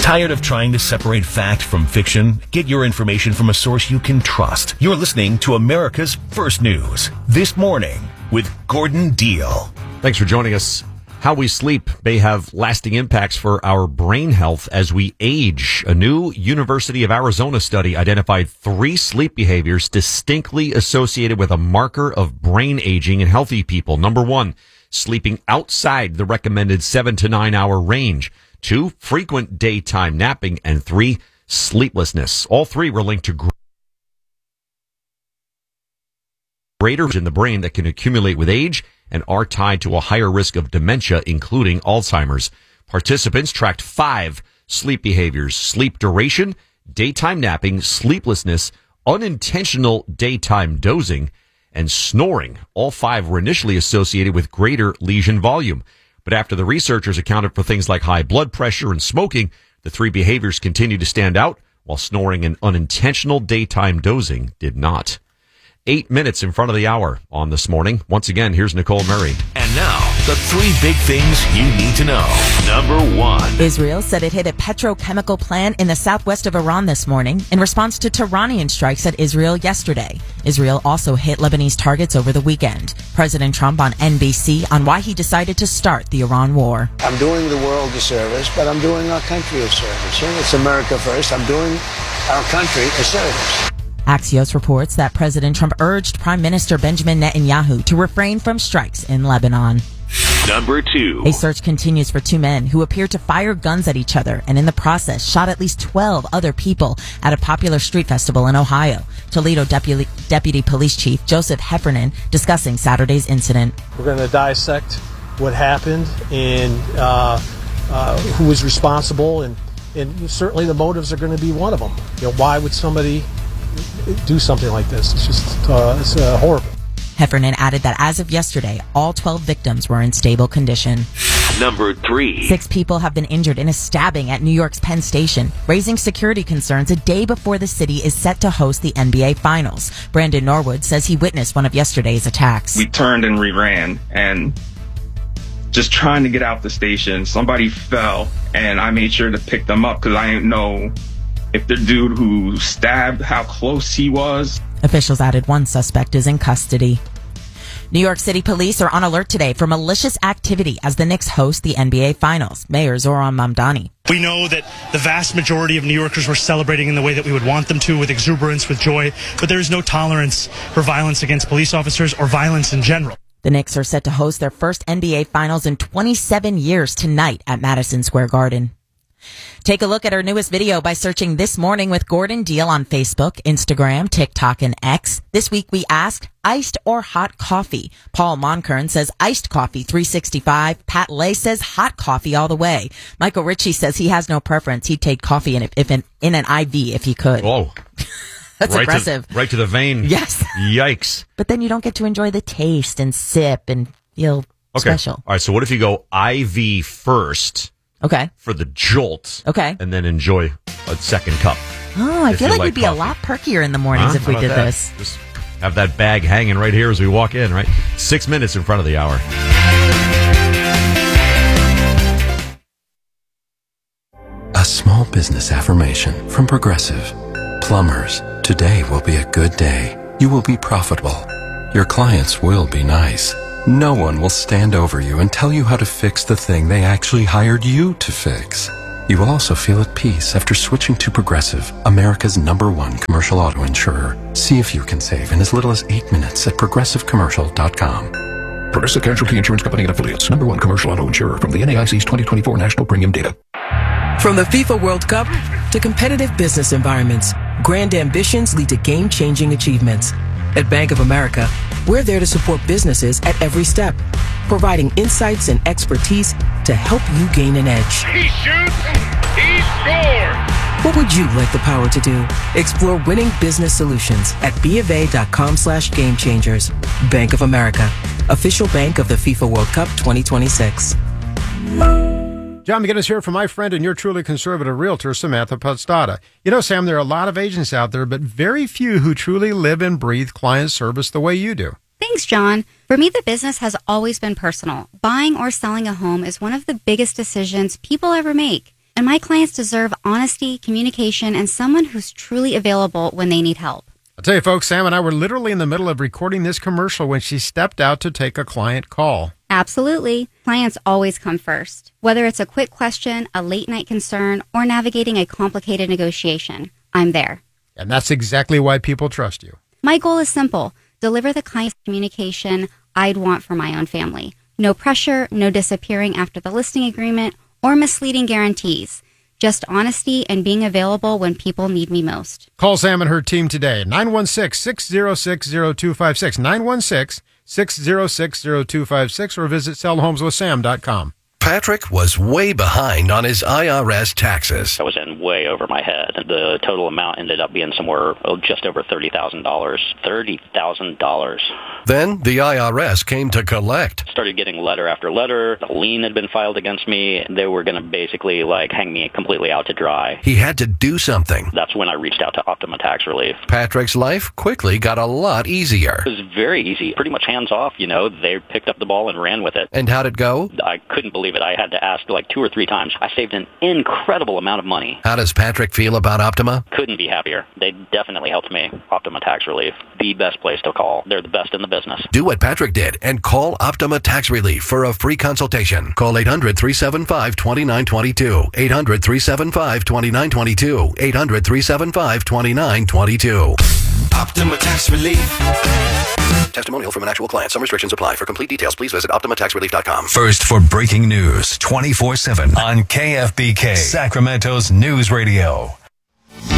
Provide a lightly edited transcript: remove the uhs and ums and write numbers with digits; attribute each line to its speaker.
Speaker 1: Tired of trying to separate fact from fiction? Get your information from a source you can trust. You're listening to America's First News This Morning with Gordon Deal.
Speaker 2: Thanks for joining us. How we sleep may have lasting impacts for our brain health as we age. A new University of Arizona study identified 3 sleep behaviors distinctly associated with a marker of brain aging in healthy people. Number 1, sleeping outside the recommended 7 to 9 hour range. 2, frequent daytime napping. And 3, sleeplessness. All 3 were linked to greater in the brain that can accumulate with age and are tied to a higher risk of dementia, including Alzheimer's. Participants tracked 5 sleep behaviors: sleep duration, daytime napping, sleeplessness, unintentional daytime dozing, and snoring. All 5 were initially associated with greater lesion volume. But after the researchers accounted for things like high blood pressure and smoking, the 3 behaviors continued to stand out, while snoring and unintentional daytime dozing did not. 8 minutes in front of the hour on This Morning. Once again, here's Nicole Murray.
Speaker 1: And now, the 3 big things you need to know. Number 1.
Speaker 3: Israel said it hit a petrochemical plant in the southwest of Iran this morning in response to Iranian strikes at Israel yesterday. Israel also hit Lebanese targets over the weekend. President Trump on NBC on why he decided to start the Iran war.
Speaker 4: I'm doing the world a service, but I'm doing our country a service. It's America first. I'm doing our country a service.
Speaker 3: Axios reports that President Trump urged Prime Minister Benjamin Netanyahu to refrain from strikes in Lebanon.
Speaker 1: Number 2.
Speaker 3: A search continues for 2 men who appear to fire guns at each other and in the process shot at least 12 other people at a popular street festival in Ohio. Toledo Deputy Police Chief Joseph Heffernan discussing Saturday's incident.
Speaker 5: We're going to dissect what happened and who was responsible, and certainly the motives are going to be one of them. Why would somebody do something like this? It's just it's horrible.
Speaker 3: Heffernan added that as of yesterday, all 12 victims were in stable condition.
Speaker 1: Number 3.
Speaker 3: 6 people have been injured in a stabbing at New York's Penn Station, raising security concerns a day before the city is set to host the NBA Finals. Brandon Norwood says he witnessed one of yesterday's attacks.
Speaker 6: We turned and we ran, and just trying to get out the station, somebody fell, and I made sure to pick them up because I didn't know if the dude who stabbed, how close he was.
Speaker 3: Officials added 1 suspect is in custody. New York City police are on alert today for malicious activity as the Knicks host the NBA Finals. Mayor Zoran Mamdani.
Speaker 7: We know that the vast majority of New Yorkers were celebrating in the way that we would want them to, with exuberance, with joy, but there is no tolerance for violence against police officers or violence in general.
Speaker 3: The Knicks are set to host their first NBA Finals in 27 years tonight at Madison Square Garden. Take a look at our newest video by searching This Morning with Gordon Deal on Facebook, Instagram, TikTok, and X. This week we asked, iced or hot coffee? Paul Monkern says iced coffee 365. Pat Lay says hot coffee all the way. Michael Ritchie says he has no preference. He'd take coffee in an IV if he could.
Speaker 2: Whoa.
Speaker 3: That's aggressive.
Speaker 2: Right to the vein.
Speaker 3: Yes.
Speaker 2: Yikes.
Speaker 3: But then you don't get to enjoy the taste and sip and feel special.
Speaker 2: All right, so what if you go IV first?
Speaker 3: Okay.
Speaker 2: For the jolt.
Speaker 3: Okay.
Speaker 2: And then enjoy a second cup.
Speaker 3: Oh, I feel like we'd be coffee. A lot perkier in the mornings if we did this.
Speaker 2: Just have that bag hanging right here as we walk in, right? 6 minutes in front of the hour.
Speaker 8: A small business affirmation from Progressive. Plumbers, today will be a good day. You will be profitable. Your clients will be nice. No one will stand over you and tell you how to fix the thing they actually hired you to fix. You will also feel at peace after switching to Progressive, America's #1 commercial auto insurer. See if you can save in as little as 8 minutes at progressivecommercial.com.
Speaker 9: Progressive Casualty Insurance Company and Affiliates, #1 commercial auto insurer from the NAIC's 2024 National Premium Data.
Speaker 10: From the FIFA World Cup to competitive business environments, grand ambitions lead to game-changing achievements. At Bank of America, we're there to support businesses at every step, providing insights and expertise to help you gain an edge.
Speaker 11: He shoots, he scores!
Speaker 10: What would you like the power to do? Explore winning business solutions at BofA.com/gamechangers. Bank of America, official bank of the FIFA World Cup 2026.
Speaker 12: John McGinnis here from my friend and your truly conservative realtor, Samantha Podstata. You know, Sam, there are a lot of agents out there, but very few who truly live and breathe client service the way you do.
Speaker 13: Thanks, John. For me, the business has always been personal. Buying or selling a home is one of the biggest decisions people ever make. And my clients deserve honesty, communication, and someone who's truly available when they need help.
Speaker 12: I'll tell you, folks, Sam and I were literally in the middle of recording this commercial when she stepped out to take a client call.
Speaker 13: Absolutely. Clients always come first. Whether it's a quick question, a late-night concern, or navigating a complicated negotiation, I'm there.
Speaker 12: And that's exactly why people trust you.
Speaker 13: My goal is simple. Deliver the kind of communication I'd want for my own family. No pressure, no disappearing after the listing agreement, or misleading guarantees. Just honesty and being available when people need me most.
Speaker 12: Call Sam and her team today, 916-606-0256, 916-606-0256, or visit sellhomeswithsam.com.
Speaker 14: Patrick was way behind on his IRS taxes.
Speaker 15: I was in way over my head. The total amount ended up being somewhere just over $30,000. $30,000.
Speaker 14: Then the IRS came to collect.
Speaker 15: Started getting letter after letter. A lien had been filed against me. They were going to basically hang me completely out to dry.
Speaker 14: He had to do something.
Speaker 15: That's when I reached out to Optima Tax Relief.
Speaker 14: Patrick's life quickly got a lot easier.
Speaker 15: It was very easy. Pretty much hands off, They picked up the ball and ran with it.
Speaker 14: And how'd it go?
Speaker 15: I couldn't believe it. I had to ask 2 or 3 times. I saved an incredible amount of money.
Speaker 14: How does Patrick feel about Optima?
Speaker 15: Couldn't be happier. They definitely helped me. Optima Tax Relief, the best place to call. They're the best in the business.
Speaker 14: Do what Patrick did and call Optima Tax Relief for a free consultation. Call 800-375-2922. 800-375-2922. 800-375-2922.
Speaker 16: Optima Tax Relief.
Speaker 14: Testimonial from an actual client. Some restrictions apply. For complete details, please visit OptimaTaxRelief.com.
Speaker 16: First for breaking news 24/7 on KFBK, Sacramento's News Radio.